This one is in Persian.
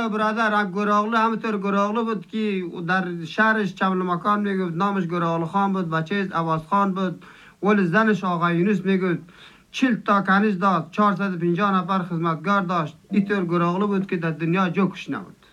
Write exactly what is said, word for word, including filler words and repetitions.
یا برادر گراغلو همونطور گراغلو بود که در شهرش چمل مکان میگفت نامش گراغلو خان بود، بچه عوض خان بود، ولی زنش آقا یونس میگفت چل تا کنیز داشت، چهارصد و پنجاه نفر خدمتگار داشت. اینطور گراغلو بود که در دنیا جوکش نبود.